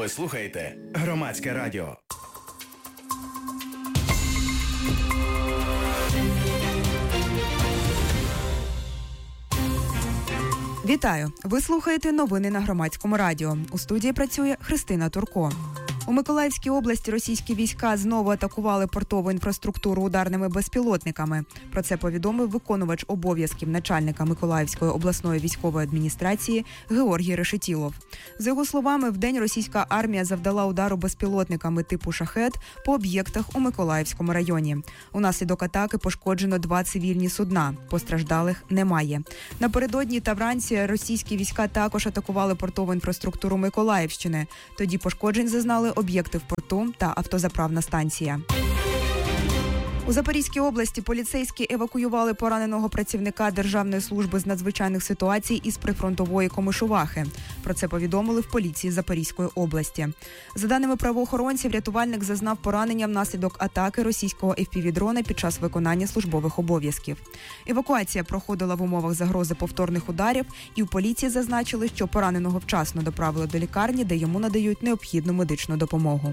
Ви слухаєте Громадське радіо. Вітаю! Ви слухаєте новини на Громадському радіо. У студії працює Христина Турко. У Миколаївській області російські війська знову атакували портову інфраструктуру ударними безпілотниками. Про це повідомив виконувач обов'язків начальника Миколаївської обласної військової адміністрації Георгій Решетілов. За його словами, вдень російська армія завдала удару безпілотниками типу «Шахед» по об'єктах у Миколаївському районі. Унаслідок атаки пошкоджено 2 цивільні судна. Постраждалих немає. Напередодні та вранці російські війська також атакували портову інфраструктуру Миколаївщини. Тоді пошкоджень зазнали об'єкти в порту та автозаправна станція. У Запорізькій області поліцейські евакуювали пораненого працівника Державної служби з надзвичайних ситуацій із прифронтової Комишувахи. Про це повідомили в поліції Запорізької області. За даними правоохоронців, рятувальник зазнав поранення внаслідок атаки російського FPV-дрона під час виконання службових обов'язків. Евакуація проходила в умовах загрози повторних ударів, і в поліції зазначили, що пораненого вчасно доправили до лікарні, де йому надають необхідну медичну допомогу.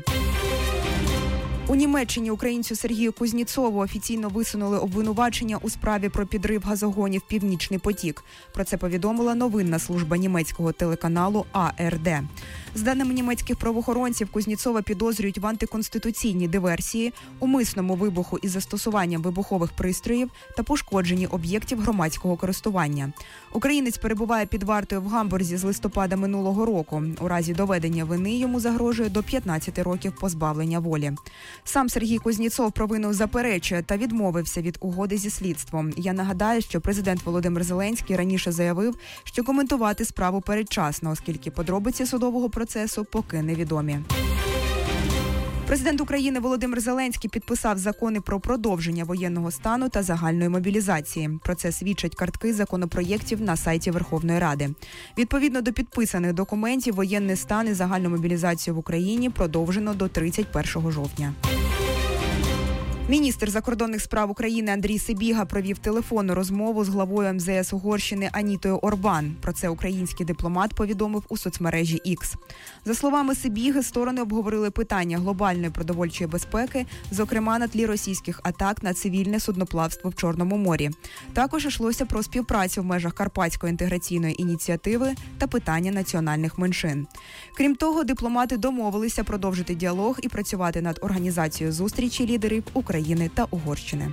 У Німеччині українцю Сергію Кузнєцову офіційно висунули обвинувачення у справі про підрив газогонів «Північний потік». Про це повідомила новинна служба німецького телеканалу АРД. З даними німецьких правоохоронців, Кузнєцова підозрюють в антиконституційній диверсії, умисному вибуху із застосуванням вибухових пристроїв та пошкодженні об'єктів громадського користування. Українець перебуває під вартою в Гамбурзі з листопада минулого року. У разі доведення вини йому загрожує до 15 років позбавлення волі. Сам Сергій Кузнєцов провину заперечує та відмовився від угоди зі слідством. Я нагадаю, що президент Володимир Зеленський раніше заявив, що коментувати справу передчасно, оскільки подробиці судового процесу поки невідомі. Президент України Володимир Зеленський підписав закони про продовження воєнного стану та загальної мобілізації. Про це свідчать картки законопроєктів на сайті Верховної Ради. Відповідно до підписаних документів, воєнний стан і загальну мобілізацію в Україні продовжено до 31 жовтня. Міністр закордонних справ України Андрій Сибіга провів телефонну розмову з главою МЗС Угорщини Анітою Орбан. Про це український дипломат повідомив у соцмережі X. За словами Сибіги, сторони обговорили питання глобальної продовольчої безпеки, зокрема на тлі російських атак на цивільне судноплавство в Чорному морі. Також йшлося про співпрацю в межах Карпатської інтеграційної ініціативи та питання національних меншин. Крім того, дипломати домовилися продовжити діалог і працювати над організацією зустрічі лідерів України та Угорщини.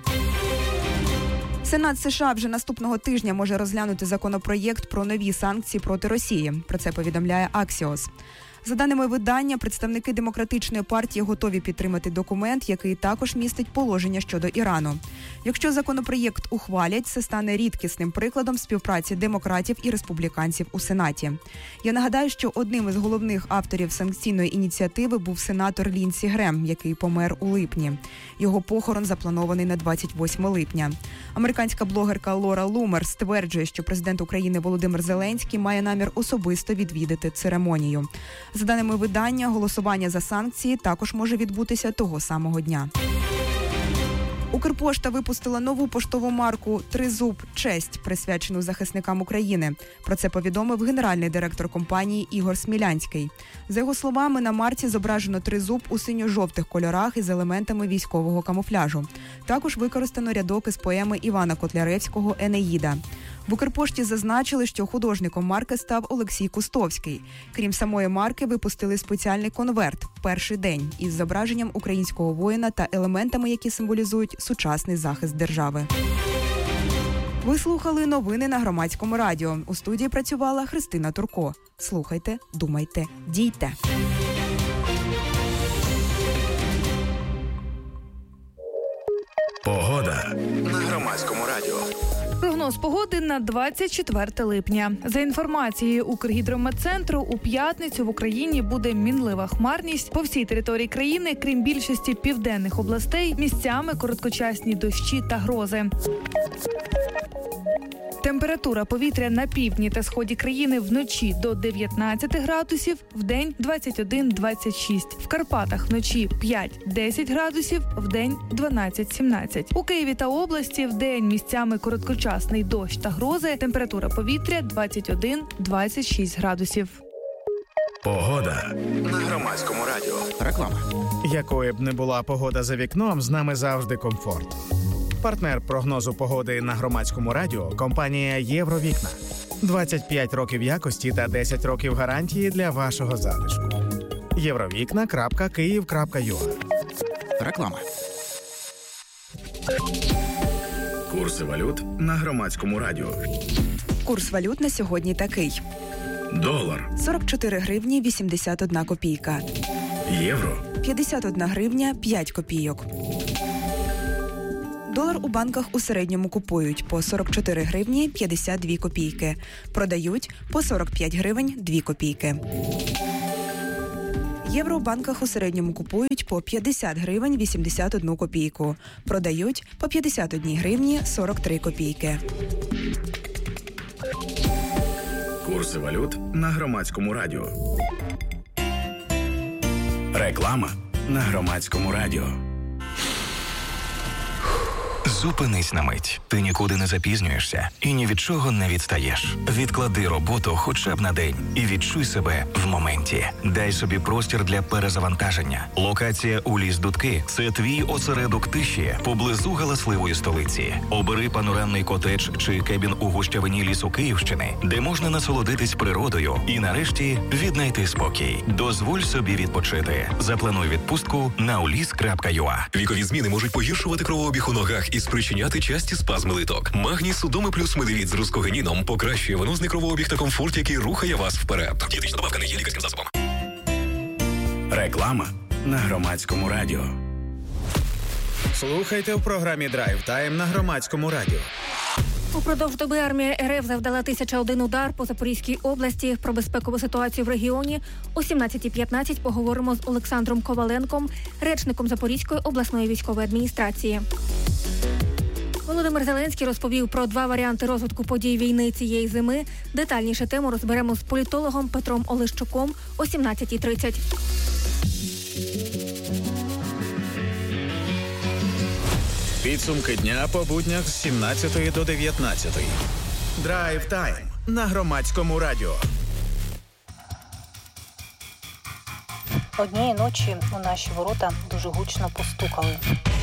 Сенат США вже наступного тижня може розглянути законопроєкт про нові санкції проти Росії. Про це повідомляє Axios. За даними видання, представники Демократичної партії готові підтримати документ, який також містить положення щодо Ірану. Якщо законопроєкт ухвалять, це стане рідкісним прикладом співпраці демократів і республіканців у Сенаті. Я нагадаю, що одним із головних авторів санкційної ініціативи був сенатор Лінсі Грем, який помер у липні. Його похорон запланований на 28 липня. Американська блогерка Лора Лумер стверджує, що президент України Володимир Зеленський має намір особисто відвідати церемонію. За даними видання, голосування за санкції також може відбутися того самого дня. Укрпошта випустила нову поштову марку «Тризуб. Честь», присвячену захисникам України. Про це повідомив генеральний директор компанії Ігор Смілянський. За його словами, на марці зображено тризуб у синьо-жовтих кольорах із елементами військового камуфляжу. Також використано рядок із поеми Івана Котляревського «Енеїда». В Укрпошті зазначили, що художником марки став Олексій Кустовський. Крім самої марки, випустили спеціальний конверт «Перший день» із зображенням українського воїна та елементами, які символізують сучасний захист держави. Ви слухали новини на Громадському радіо. У студії працювала Христина Турко. Слухайте, думайте, дійте. Погода на Громадському радіо. Прогноз погоди на 24 липня. За інформацією Укргідрометцентру, у п'ятницю в Україні буде мінлива хмарність. По всій території країни, крім більшості південних областей, місцями короткочасні дощі та грози. Температура повітря на півдні та сході країни вночі до 19 градусів, вдень 21-26. В Карпатах вночі 5-10 градусів, вдень 12-17. У Києві та області вдень місцями короткочасний дощ та грози. Температура повітря 21-26 градусів. Погода на Громадському радіо. Реклама. Якою б не була погода за вікном, з нами завжди комфорт. Партнер прогнозу погоди на Громадському радіо – компанія «Євровікна». 25 років якості та 10 років гарантії для вашого затишку. Євровікна.Київ.ua. Реклама. Курси валют на Громадському радіо. Курс валют на сьогодні такий. Долар. 44 гривні 81 копійка. Євро. 51 гривня 5 копійок. Долар у банках у середньому купують по 44 гривні 52 копійки. Продають по 45 гривень 2 копійки. Євро у банках у середньому купують по 50 гривень 81 копійку. Продають по 51 гривні 43 копійки. Курси валют на Громадському радіо. Реклама на Громадському радіо. Зупинись на мить. Ти нікуди не запізнюєшся і ні від чого не відстаєш. Відклади роботу хоча б на день і відчуй себе в моменті. Дай собі простір для перезавантаження. Локація у Ліс-Дудки – це твій осередок тиші поблизу галасливої столиці. Обери панорамний котедж чи кебін у гущавині лісу Київщини, де можна насолодитись природою і нарешті віднайти спокій. Дозволь собі відпочити. Заплануй відпустку на ulis.ua. Вікові зміни можуть погіршувати кровообіг у ногах і спричиняти часті спазми литок. Магній Судоми плюс медивіт з рускогеніном покращує венозний кровообіг та комфорт, який рухає вас вперед. Дієтична добавка не є лікарським засобом. Реклама на Громадському радіо. Слухайте в програмі «Драйв Тайм» на Громадському радіо. Упродовж доби армія РФ завдала 1001 удар по Запорізькій області. Про безпекову ситуацію в регіоні о 17:15 поговоримо з Олександром Коваленком, речником Запорізької обласної військової адміністрації. Володимир Зеленський розповів про 2 варіанти розвитку подій війни цієї зими. Детальніше тему розберемо з політологом Петром Олещуком о 17:30. Підсумки дня по буднях з 17 до 19. Драйв Тайм на Громадському радіо. Однієї ночі у наші ворота дуже гучно постукали.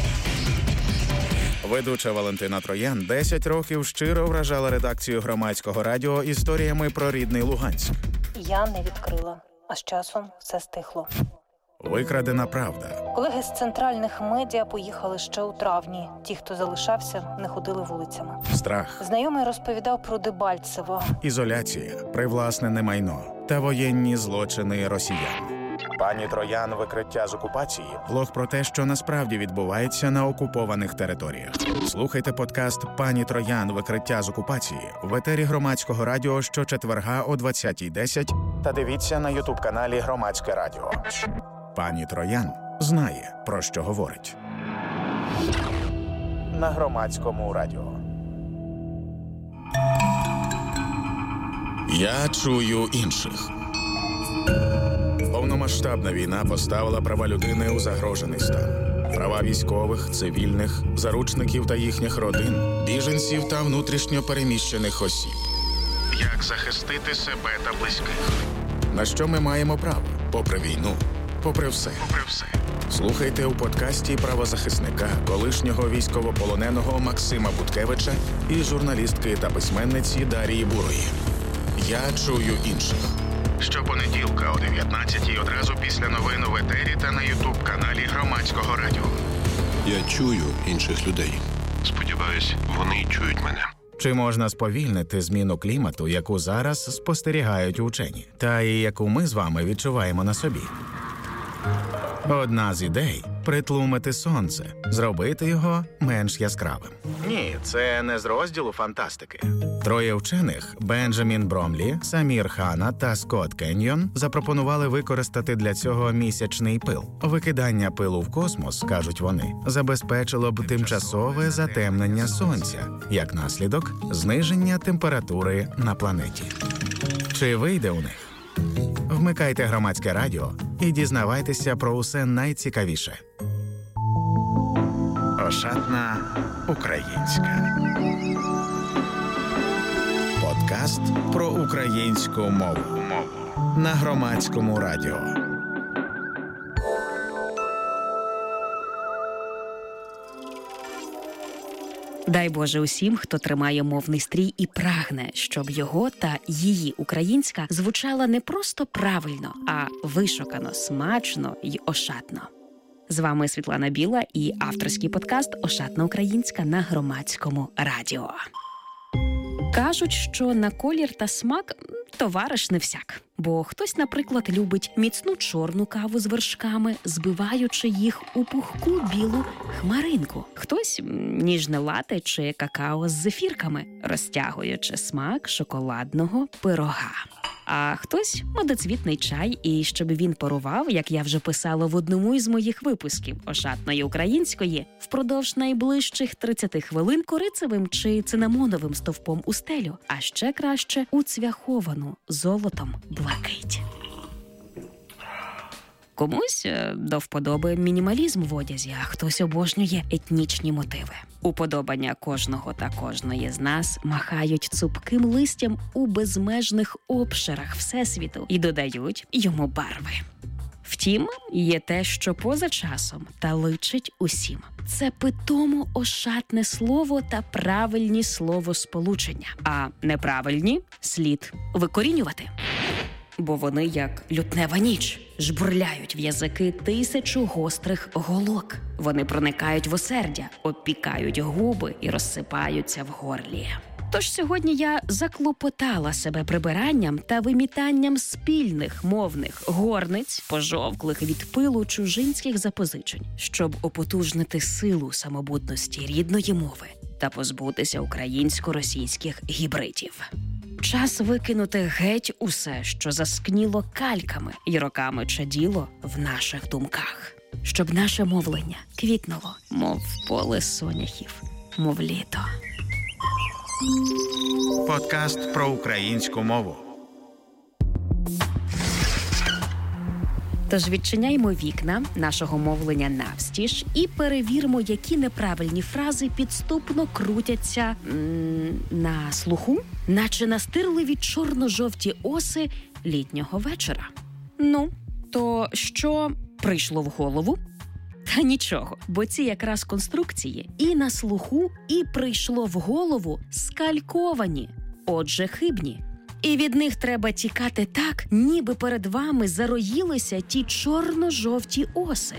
Ведуча Валентина Троян 10 років щиро вражала редакцію Громадського радіо історіями про рідний Луганськ. Я не відкрила, а з часом все стихло. Викрадена правда. Колеги з центральних медіа поїхали ще у травні. Ті, хто залишався, не ходили вулицями. Страх. Знайомий розповідав про Дебальцево. Ізоляція, привласнене майно та воєнні злочини росіян. Пані Троян «Викриття з окупації» – блог про те, що насправді відбувається на окупованих територіях. Слухайте подкаст «Пані Троян. Викриття з окупації» в етері Громадського радіо щочетверга о 20:10 та дивіться на ютуб-каналі Громадське радіо. Пані Троян знає, про що говорить. На Громадському радіо. Я чую інших. Повномасштабна війна поставила права людини у загрожений стан. Права військових, цивільних, заручників та їхніх родин, Біженців та внутрішньо переміщених осіб. Як захистити себе та близьких? на що ми маємо право, Попри війну, попри все. Слухайте у подкасті правозахисника, колишнього військовополоненого Максима Буткевича і журналістки та письменниці Дарії Бурої. Я чую інших. Щопонеділка о 19-й одразу після новин в етері та на ютуб-каналі Громадського радіо. Я чую інших людей. Сподіваюсь, вони чують мене. Чи можна сповільнити зміну клімату, яку зараз спостерігають учені, та і яку ми з вами відчуваємо на собі? Одна з ідей – притлумити сонце, зробити його менш яскравим. Ні, це не з розділу фантастики. Троє вчених – Бенджамін Бромлі, Самір Хана та Скотт Кеньйон – запропонували використати для цього місячний пил. Викидання пилу в космос, кажуть вони, забезпечило б тимчасове затемнення сонця, як наслідок – зниження температури на планеті. Чи вийде у них? Вмикайте Громадське радіо і дізнавайтеся про усе найцікавіше. Ошатна українська. Подкаст про українську мову. на Громадському радіо. Дай Боже усім, хто тримає мовний стрій і прагне, щоб його та її українська звучала не просто правильно, а вишукано, смачно й ошатно. З вами Світлана Біла і авторський подкаст «Ошатна українська» на Громадському радіо. Кажуть, що на колір та смак товариш не всяк. Бо хтось, наприклад, любить міцну чорну каву з вершками, збиваючи їх у пухку білу хмаринку. Хтось ніжне лате чи какао з зефірками, розтягуючи смак шоколадного пирога. А хтось медоцвітний чай, і щоб він парував, як я вже писала в одному із моїх випусків «Ошатної української», впродовж найближчих 30 хвилин корицевим чи цинамоновим стовпом у стелю, а ще краще у цвяховану золотом блакить. Комусь до вподоби мінімалізм в одязі, а хтось обожнює етнічні мотиви. Уподобання кожного та кожної з нас махають цупким листям у безмежних обширах Всесвіту і додають йому барви. Втім, є те, що поза часом та личить усім. Це питомо ошатне слово та правильні словосполучення, а неправильні слід викорінювати. Бо вони, як лютнева ніч, жбурляють в язики 1000 гострих голок. Вони проникають в осердя, обпікають губи і розсипаються в горлі. Тож сьогодні я заклопотала себе прибиранням та вимітанням спільних мовних горниць, пожовклих від пилу чужинських запозичень, щоб опотужнити силу самобутності рідної мови та позбутися українсько-російських гібридів. Час викинути геть усе, що заскніло кальками і роками чаділо в наших думках. Щоб наше мовлення квітнуло, мов поле соняхів, мов літо. Подкаст про українську мову. Тож відчиняймо вікна нашого мовлення навстіж і перевіримо, які неправильні фрази підступно крутяться на слуху, наче настирливі чорно-жовті оси літнього вечора. Ну, то що прийшло в голову? Та нічого, бо ці якраз конструкції і на слуху, і прийшло в голову скальковані, отже хибні. І від них треба тікати так, ніби перед вами зароїлися ті чорно-жовті оси.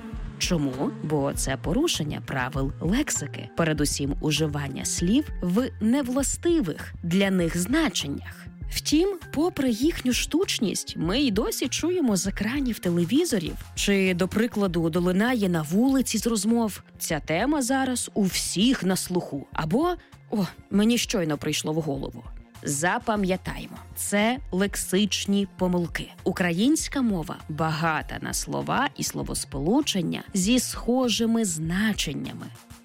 Чому? Бо це порушення правил лексики, передусім уживання слів в невластивих для них значеннях. Втім, попри їхню штучність, ми й досі чуємо з екранів телевізорів, чи, до прикладу, долинає на вулиці з розмов. Ця тема зараз у всіх на слуху. Або, мені щойно прийшло в голову. Запам'ятаймо, це лексичні помилки. Українська мова багата на слова і словосполучення зі схожими значеннями.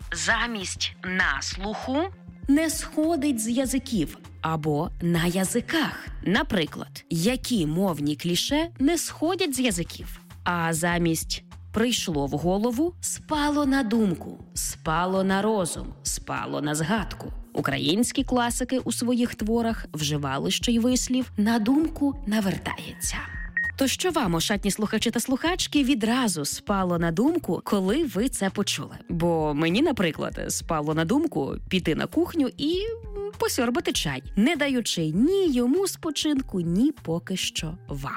Замість «на слуху» не сходить з язиків або «на язиках». Наприклад, які мовні кліше не сходять з язиків, а замість «прийшло в голову» спало на думку, спало на розум, спало на згадку. Українські класики у своїх творах вживали ще й вислів «на думку навертається». То що вам, ошатні слухачі та слухачки, відразу спало на думку, коли ви це почули? Бо мені, наприклад, спало на думку піти на кухню і посьорбати чай, не даючи ні йому спочинку, ні поки що вам.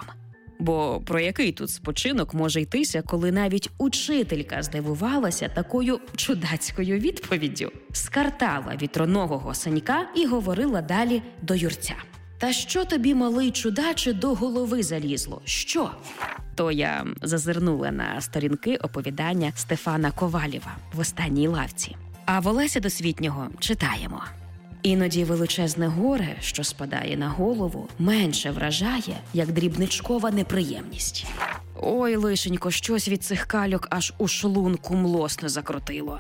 Бо про який тут спочинок може йтися, коли навіть учителька здивувалася такою чудацькою відповіддю? Скартала вітроногого Санька і говорила далі до Юрця. «Та що тобі, малий чудаче, до голови залізло? Що?» То я зазирнула на сторінки оповідання Стефана Ковалєва «В останній лавці». А в Олеся Досвітнього читаємо. Іноді величезне горе, що спадає на голову, менше вражає, як дрібничкова неприємність. Ой, лишенько, щось від цих кальок аж у шлунку млосно закрутило.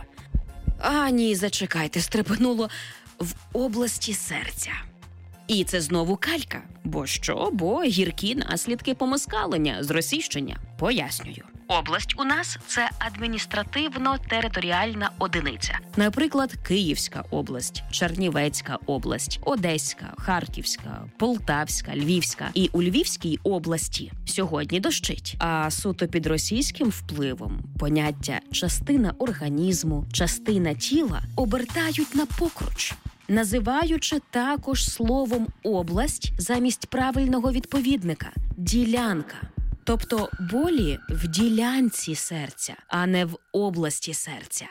А ні, зачекайте, стрепенуло в області серця. І це знову калька. Бо що? Бо гіркі наслідки помоскалення, зросійщення. Пояснюю. Область у нас – це адміністративно-територіальна одиниця. Наприклад, Київська область, Чернівецька область, Одеська, Харківська, Полтавська, Львівська. І у Львівській області сьогодні дощить. А суто під російським впливом поняття «частина організму», «частина тіла» обертають на покруч, називаючи також словом «область» замість правильного відповідника – «ділянка». Тобто болі в ділянці серця, а не в області серця.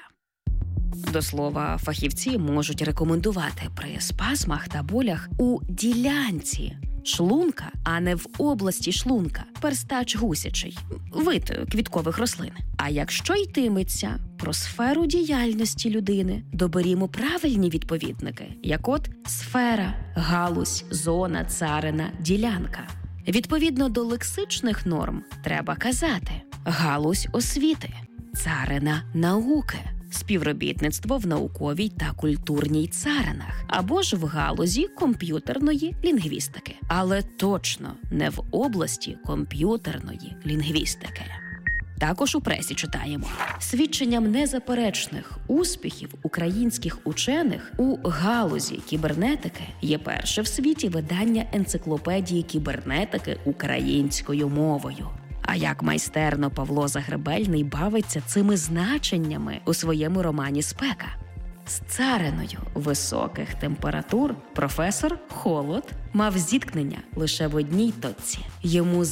До слова, фахівці можуть рекомендувати при спазмах та болях у ділянці шлунка, а не в області шлунка, перстач гусячий, вид квіткових рослин. А якщо йтиметься про сферу діяльності людини, доберімо правильні відповідники, як от сфера, галузь, зона, царина, ділянка. Відповідно до лексичних норм треба казати галузь освіти, царина науки, співробітництво в науковій та культурній царинах, або ж в галузі комп'ютерної лінгвістики. Але точно не в області комп'ютерної лінгвістики. Також у пресі читаємо. Свідченням незаперечних успіхів українських учених у галузі кібернетики є перше в світі видання енциклопедії кібернетики українською мовою. А як майстерно Павло Загребельний бавиться цими значеннями у своєму романі «Спека». З цариною високих температур професор Холод мав зіткнення лише в одній точці. Йому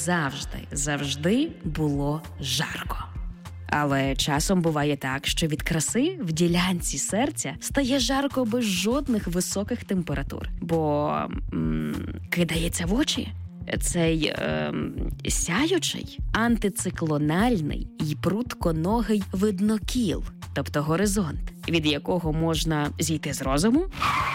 завжди було жарко. Але часом буває так, що від краси в ділянці серця стає жарко без жодних високих температур. Бо кидається в очі цей сяючий, антициклональний і прутконогий виднокіл, тобто горизонт, від якого можна зійти з розуму?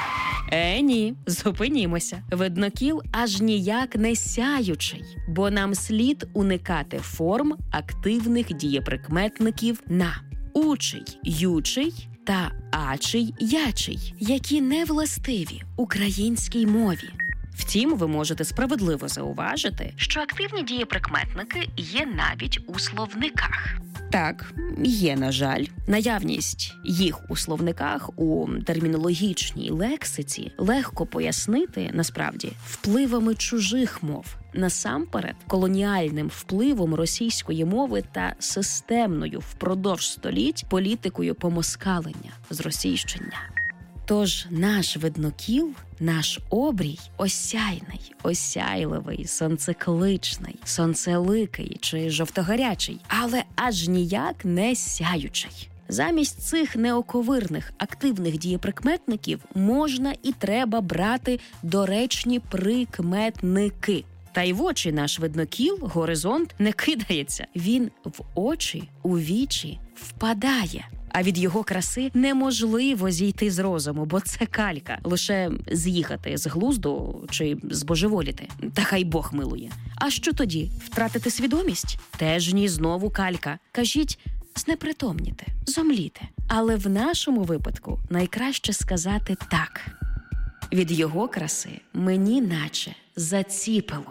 Ні, зупинімося. Виднокіл аж ніяк не сяючий, бо нам слід уникати форм активних дієприкметників на учий, ючий та ачий, ячий, які не властиві українській мові. Втім, ви можете справедливо зауважити, що активні дієприкметники є навіть у словниках. Так, є, на жаль. Наявність їх у словниках у термінологічній лексиці легко пояснити, насправді, впливами чужих мов. Насамперед, колоніальним впливом російської мови та системною впродовж століть політикою помоскалення, зросійщення. Тож наш виднокіл, наш обрій осяйний, осяйливий, сонцекличний, сонцеликий чи жовтогарячий, але аж ніяк не сяючий. Замість цих неоковирних активних дієприкметників можна і треба брати доречні прикметники. Та й в очі наш виднокіл, горизонт, не кидається. Він в очі, у вічі впадає. А від його краси неможливо зійти з розуму, бо це калька. Лише з'їхати з глузду чи збожеволіти. Та хай Бог милує. А що тоді? Втратити свідомість? Теж ні, знову калька. Кажіть, знепритомніте, зомліте. Але в нашому випадку найкраще сказати так. Від його краси мені наче заціпило.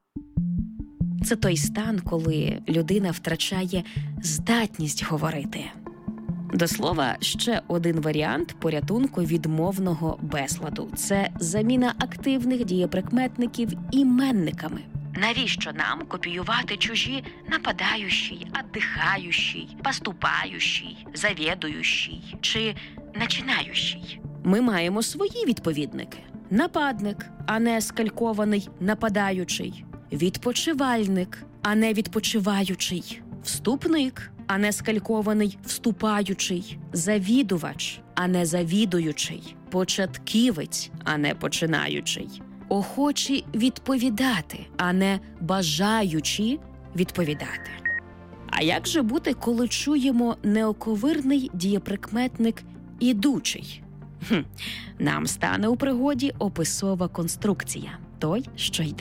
Це той стан, коли людина втрачає здатність говорити. До слова, ще один варіант порятунку від мовного безладу – це заміна активних дієприкметників іменниками. Навіщо нам копіювати чужі нападаючий, отдихаючий, поступаючий, завідуючий чи начинаючий? Ми маємо свої відповідники. Нападник, а не скалькований нападаючий. Відпочивальник, а не відпочиваючий. Вступник, а не скалькований вступаючий. Завідувач, а не завідуючий. Початківець, а не починаючий. Охочі відповідати, а не бажаючі відповідати. А як же бути, коли чуємо неоковирний дієприкметник «ідучий»? Нам стане у пригоді описова конструкція – той, що йде.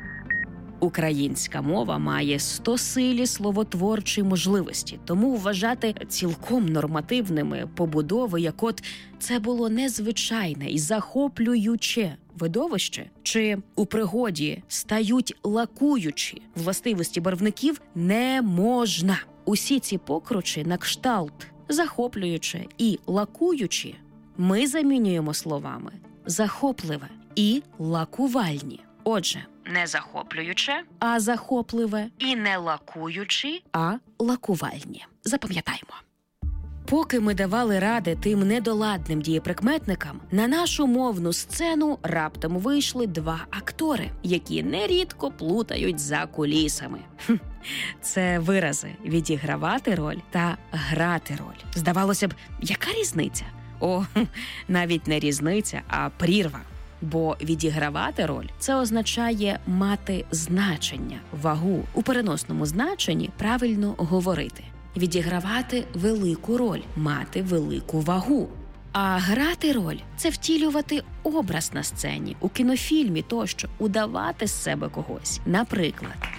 Українська мова має 100-силі словотворчі можливості, тому вважати цілком нормативними побудови, як от це було незвичайне і захоплююче видовище, чи у пригоді стають лакуючі властивості барвників, не можна. усі ці покручі на кшталт захоплююче і лакуючі ми замінюємо словами захопливе і лакувальні. Отже, не захоплююче, а захопливе, і не лакуючі, а лакувальні. Запам'ятаймо. Поки ми давали ради тим недоладним дієприкметникам, на нашу мовну сцену раптом вийшли два актори, які нерідко плутають за кулісами. Це вирази «відігравати роль» та «грати роль». Здавалося б, яка різниця? Навіть не різниця, а прірва. Бо відігравати роль – це означає мати значення, вагу. У переносному значенні правильно говорити. Відігравати велику роль, мати велику вагу. А грати роль – це втілювати образ на сцені, у кінофільмі тощо, удавати з себе когось. Наприклад,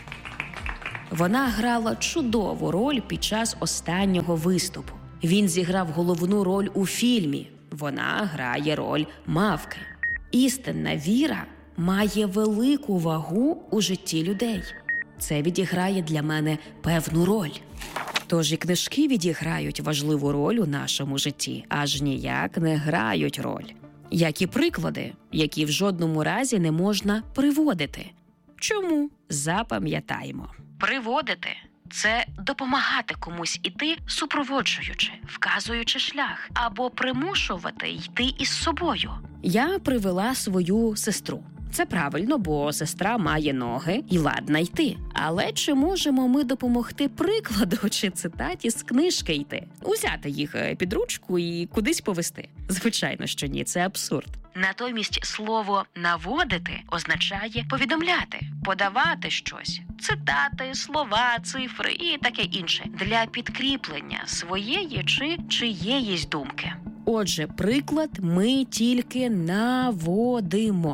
вона грала чудову роль під час останнього виступу. Він зіграв головну роль у фільмі. Вона грає роль мавки. Істинна віра має велику вагу у житті людей. Це відіграє для мене певну роль. Тож і книжки відіграють важливу роль у нашому житті, аж ніяк не грають роль. Як і приклади, які в жодному разі не можна приводити. Чому? Запам'ятаємо. Приводити – це допомагати комусь іти, супроводжуючи, вказуючи шлях, або примушувати йти із собою. Я привела свою сестру. Це правильно, бо сестра має ноги і ладна йти. Але чи можемо ми допомогти прикладу чи цитаті з книжки йти? Узяти їх під ручку і кудись повести? Звичайно, що ні, це абсурд. Натомість слово «наводити» означає повідомляти, подавати щось, цитати, слова, цифри і таке інше для підкріплення своєї чи чиєїсь думки. Отже, приклад ми тільки наводимо.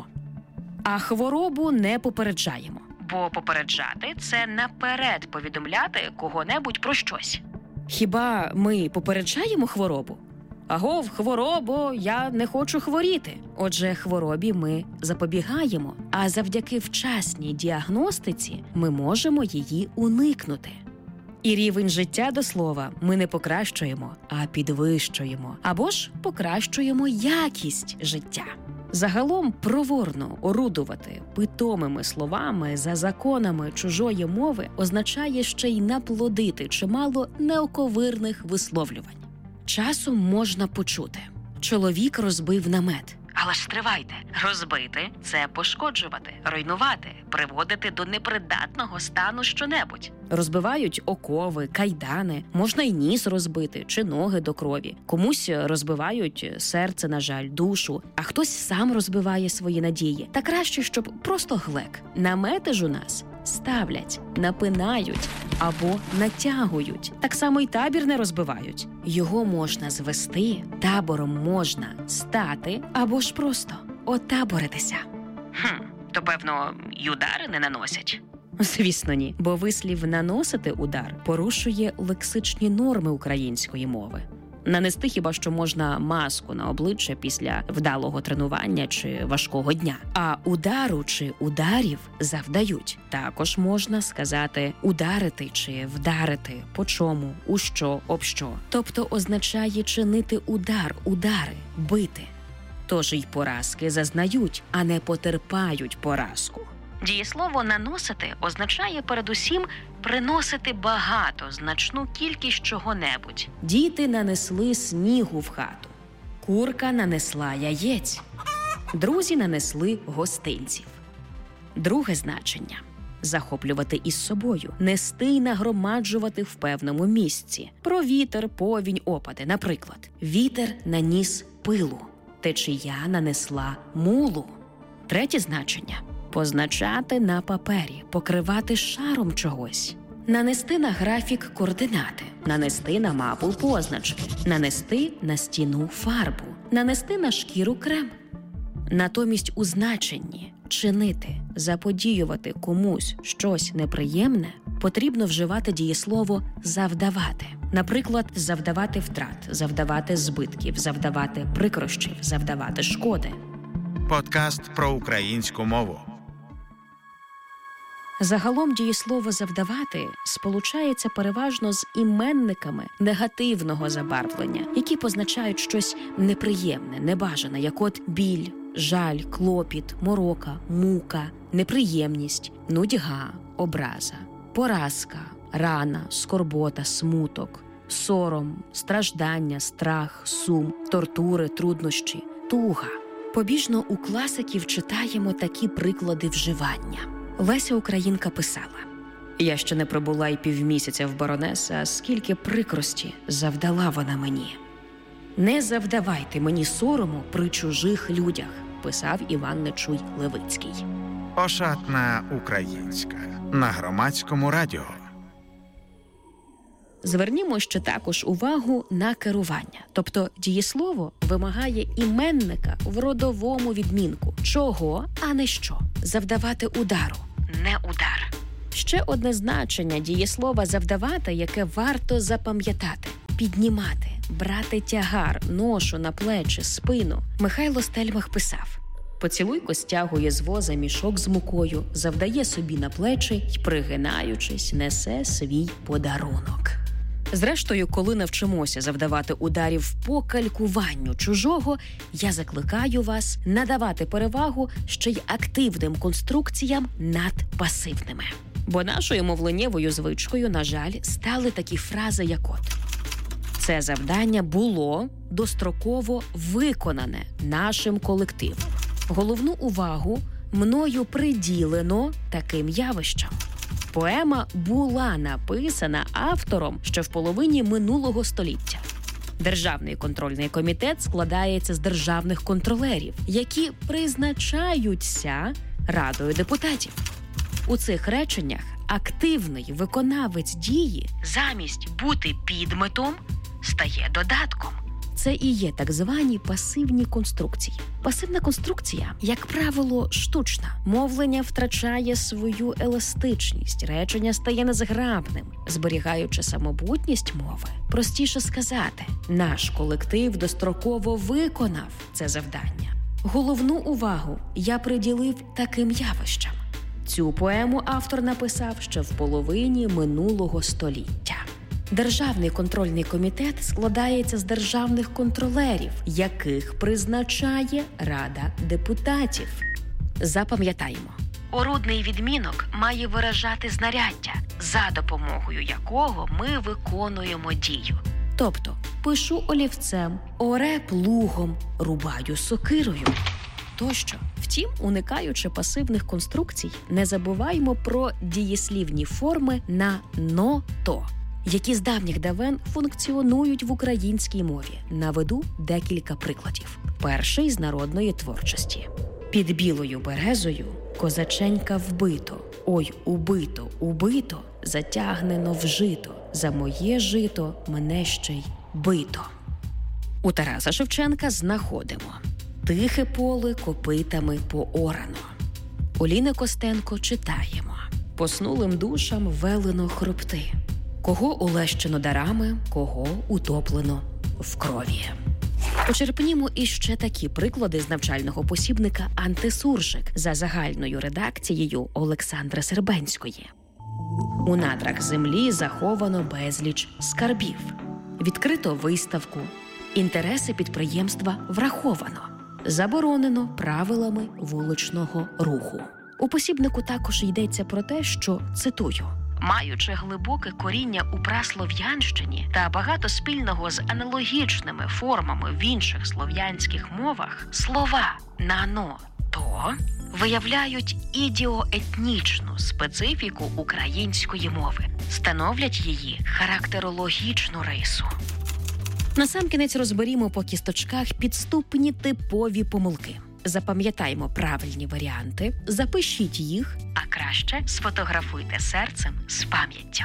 А хворобу не попереджаємо. Бо попереджати – це наперед повідомляти кого-небудь про щось. Хіба ми попереджаємо хворобу? Агов, хворобо, я не хочу хворіти. Отже, хворобі ми запобігаємо, а завдяки вчасній діагностиці ми можемо її уникнути. І рівень життя, до слова, ми не покращуємо, а підвищуємо. Або ж покращуємо якість життя. Загалом проворно орудувати питомими словами за законами чужої мови означає ще й наплодити чимало неоковирних висловлювань. Часом можна почути: чоловік розбив намет. Але ж стривайте, розбити – це пошкоджувати, руйнувати, приводити до непридатного стану щонебудь. Розбивають окови, кайдани, можна й ніс розбити, чи ноги до крові. Комусь розбивають серце, на жаль, душу, а хтось сам розбиває свої надії. Та краще, щоб просто глек. Намети ж у нас ставлять, напинають або натягують. Так само й табір не розбивають. Його можна звести, табором можна стати або ж просто отаборитися. То, певно, й удари не наносять? Звісно, ні, бо вислів «наносити удар» порушує лексичні норми української мови. Нанести хіба що можна маску на обличчя після вдалого тренування чи важкого дня. А удару чи ударів завдають. Також можна сказати ударити чи вдарити, по чому, у що, об що. Тобто означає чинити удар, удари, бити. Тож й поразки зазнають, а не потерпають поразку. Дієслово «наносити» означає передусім приносити багато, значну кількість чого-небудь. Діти нанесли снігу в хату. Курка нанесла яєць. Друзі нанесли гостинців. Друге значення – захоплювати із собою, нести й нагромаджувати в певному місці. Про вітер, повінь, опади. Наприклад, вітер наніс пилу, течія нанесла мулу. Третє значення – позначати на папері, покривати шаром чогось. Нанести на графік координати, нанести на мапу позначки, нанести на стіну фарбу, нанести на шкіру крем. Натомість у значенні чинити, заподіювати комусь щось неприємне потрібно вживати дієслово «завдавати». Наприклад, завдавати втрат, завдавати збитків, завдавати прикрощів, завдавати шкоди. Подкаст про українську мову. Загалом дієслово «завдавати» сполучається переважно з іменниками негативного забарвлення, які позначають щось неприємне, небажане, як от біль, жаль, клопіт, морока, мука, неприємність, нудьга, образа, поразка, рана, скорбота, смуток, сором, страждання, страх, сум, тортури, труднощі, туга. Побіжно у класиків читаємо такі приклади вживання. Леся Українка писала: «Я ще не пробула й півмісяця в баронеса, а скільки прикрості завдала вона мені. Не завдавайте мені сорому при чужих людях», писав Іван Нечуй Левицький. Ошатна українська на Громадському радіо. Звернімо ще також увагу на керування. Тобто дієслово вимагає іменника в родовому відмінку. Чого, а не що. Завдавати удару, не удар. Ще одне значення дієслова «завдавати», яке варто запам'ятати. Піднімати, брати тягар, ношу на плечі, спину. Михайло Стельмах писав: «Поцілуйко стягує з воза мішок з мукою, завдає собі на плечі й, пригинаючись, несе свій подарунок». Зрештою, коли навчимося завдавати ударів по калькуванню чужого, я закликаю вас надавати перевагу ще й активним конструкціям над пасивними. Бо нашою мовленнєвою звичкою, на жаль, стали такі фрази, як от: «Це завдання було достроково виконане нашим колективом. Головну увагу мною приділено таким явищам. Поема була написана автором ще в половині минулого століття. Державний контрольний комітет складається з державних контролерів, які призначаються Радою депутатів». У цих реченнях активний виконавець дії замість бути підметом стає додатком. Це і є так звані пасивні конструкції. Пасивна конструкція, як правило, штучна. Мовлення втрачає свою еластичність, речення стає незграбним. Зберігаючи самобутність мови, простіше сказати: наш колектив достроково виконав це завдання. Головну увагу я приділив таким явищам. Цю поему автор написав ще в половині минулого століття. Державний контрольний комітет складається з державних контролерів, яких призначає Рада депутатів. Запам'ятаємо, орудний відмінок має виражати знаряддя, за допомогою якого ми виконуємо дію. Тобто, пишу олівцем, оре плугом, рубаю сокирою тощо. Втім, уникаючи пасивних конструкцій, не забуваємо про дієслівні форми на «но-то», які з давніх давен функціонують в українській мові. Наведу декілька прикладів. Перший з народної творчості. «Під білою березою козаченька вбито, ой, убито, убито, затягнено в жито, за моє жито мене ще й бито». У Тараса Шевченка знаходимо: «Тихе поле копитами поорано». У Ліни Костенко читаємо: «Поснулим душам велено хропти, кого улещено дарами, кого утоплено в крові». Почерпнімо іще такі приклади з навчального посібника «Антисуржик» за загальною редакцією Олександри Сербенської. «У надрах землі заховано безліч скарбів. Відкрито виставку. Інтереси підприємства враховано. Заборонено правилами вуличного руху». У посібнику також йдеться про те, що, цитую, «Маючи глибоке коріння у праслов'янщині та багато спільного з аналогічними формами в інших слов'янських мовах, слова на «но», «то» виявляють ідіоетнічну специфіку української мови, становлять її характерологічну рису». Насамкінець розберімо по кісточках підступні типові помилки. Запам'ятаймо правильні варіанти, запишіть їх, а краще сфотографуйте серцем з пам'яттю.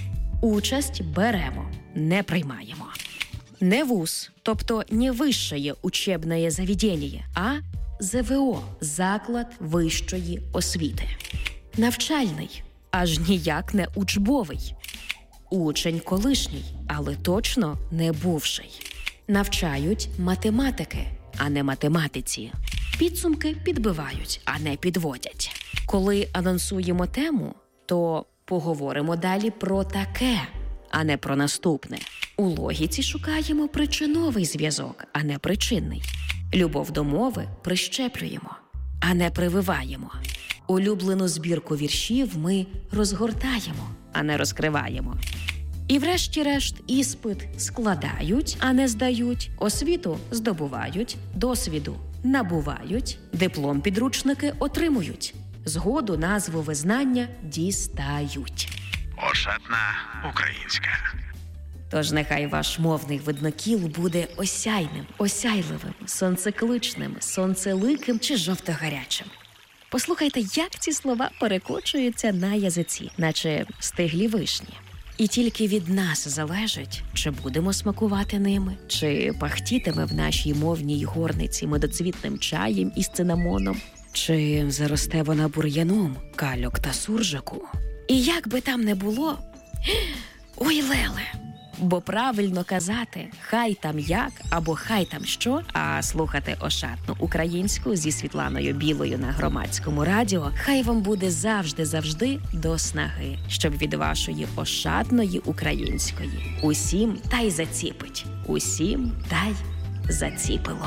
Участь беремо, не приймаємо. Не вуз, тобто не вищее учебне заведення, а ЗВО – заклад вищої освіти. Навчальний, аж ніяк не учбовий. Учень колишній, але точно не бувший. Навчають математики, а не математиці. Підсумки підбивають, а не підводять. Коли анонсуємо тему, то поговоримо далі про таке, а не про наступне. У логіці шукаємо причиновий зв'язок, а не причинний. Любов до мови прищеплюємо, а не прививаємо. Улюблену збірку віршів ми розгортаємо, а не розкриваємо. І врешті-решт іспит складають, а не здають, освіту здобувають, досвіду набувають, диплом підручники отримують, згоду, назву, визнання дістають. Ошатна українська. Тож нехай ваш мовний виднокіл буде осяйним, осяйливим, сонцекличним, сонцеликим чи жовтогарячим. Послухайте, як ці слова перекочуються на язиці, наче стиглі вишні. І тільки від нас залежить, чи будемо смакувати ними, чи пахтітиме в нашій мовній горниці медоцвітним чаєм із цинамоном, чи заросте вона бур'яном, кальок та суржику. І як би там не було, ой, леле, бо правильно казати «хай там як» або «хай там що», а слухати ошатну українську зі Світланою Білою на Громадському радіо, хай вам буде завжди до снаги, щоб від вашої ошатної української усім та й заціпить, усім та й заціпило.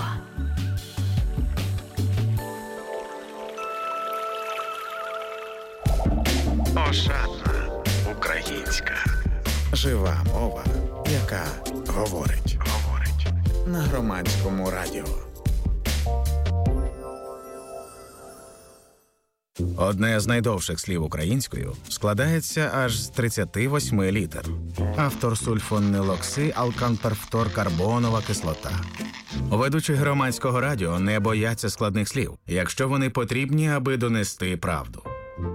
Ошатна українська. Жива мова, яка говорить. На Громадському радіо. Одне з найдовших слів українською складається аж з 38 літер. Автор сульфонилоксиалканперфторкарбонова кислота. Ведучі Громадського радіо не бояться складних слів, якщо вони потрібні, аби донести правду.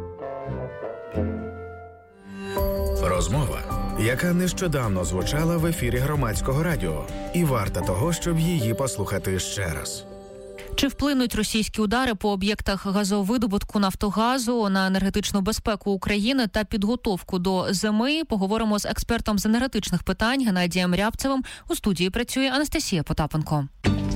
Розмова, яка нещодавно звучала в ефірі Громадського радіо, і варта того, щоб її послухати ще раз. Чи вплинуть російські удари по об'єктах газовидобутку Нафтогазу на енергетичну безпеку України та підготовку до зими? Поговоримо з експертом з енергетичних питань Геннадієм Рябцевим. У студії працює Анастасія Потапенко.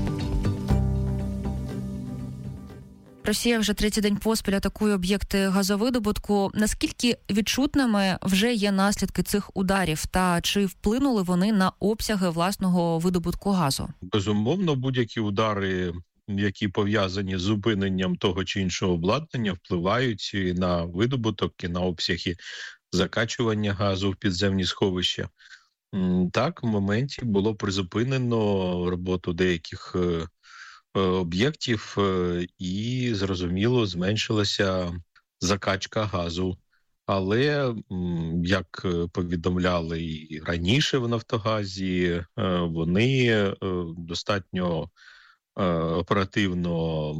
Росія вже третій день поспіль атакує об'єкти газовидобутку. Наскільки відчутними вже є наслідки цих ударів? Та чи вплинули вони на обсяги власного видобутку газу? Безумовно, будь-які удари, які пов'язані з зупиненням того чи іншого обладнання, впливають і на видобуток, і на обсяги закачування газу в підземні сховища. Так, в моменті було призупинено роботу деяких об'єктів і, зрозуміло, зменшилася закачка газу. Але, як повідомляли і раніше в Нафтогазі, вони достатньо оперативно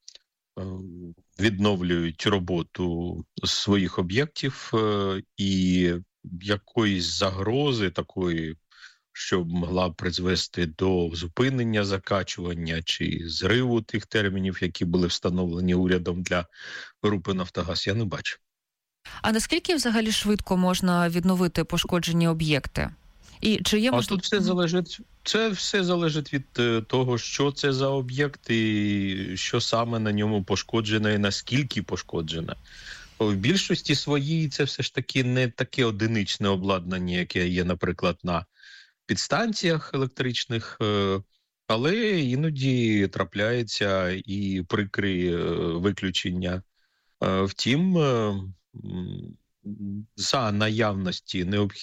відновлюють роботу своїх об'єктів, і якоїсь загрози такої, що могла б призвести до зупинення закачування чи зриву тих термінів, які були встановлені урядом для групи «Нафтогаз», я не бачу. А наскільки взагалі швидко можна відновити пошкоджені об'єкти? І чи є тут це все залежить від того, що це за об'єкт і що саме на ньому пошкоджене і наскільки пошкоджене. В більшості своїй це все ж таки не таке одиничне обладнання, яке є, наприклад, на підстанціях електричних, але іноді трапляється і прикрі виключення. Втім, за наявності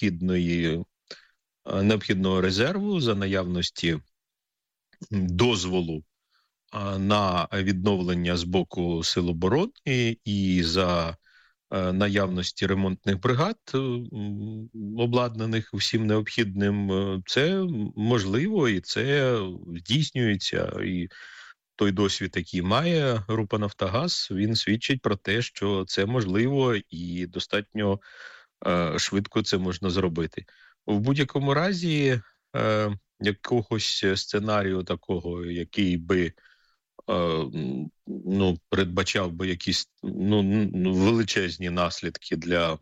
необхідного резерву, за наявності дозволу на відновлення з боку Сил оборони і за наявності ремонтних бригад, обладнаних всім необхідним, це можливо і це здійснюється. І той досвід, який має група «Нафтогаз», він свідчить про те, що це можливо і достатньо швидко це можна зробити. В будь-якому разі, якогось сценарію такого, який би передбачав би якісь величезні наслідки для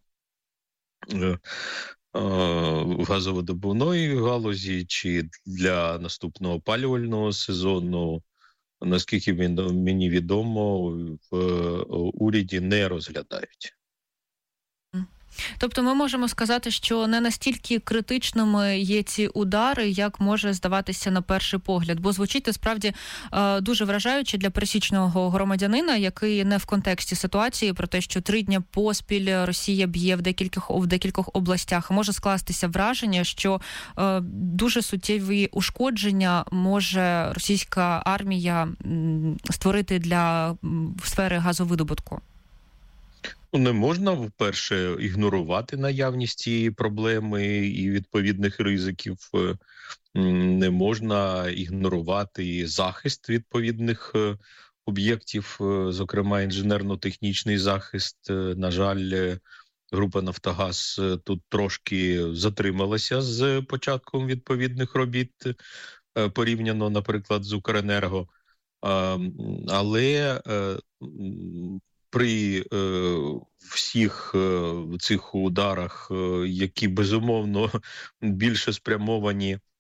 газовидобувної галузі чи для наступного опалювального сезону, наскільки мені відомо, в уряді не розглядають. Тобто ми можемо сказати, що не настільки критичними є ці удари, як може здаватися на перший погляд. Бо звучить, насправді, дуже вражаюче для пересічного громадянина, який не в контексті ситуації про те, що 3 дні поспіль Росія б'є в декількох областях. Може скластися враження, що дуже суттєві ушкодження може російська армія створити для сфери газовидобутку. Не можна, вперше, ігнорувати наявність цієї проблеми і відповідних ризиків. Не можна ігнорувати захист відповідних об'єктів, зокрема інженерно-технічний захист. На жаль, група «Нафтогаз» тут трошки затрималася з початком відповідних робіт, порівняно, наприклад, з «Укренерго». Але при всіх цих ударах, які, безумовно, більше спрямовані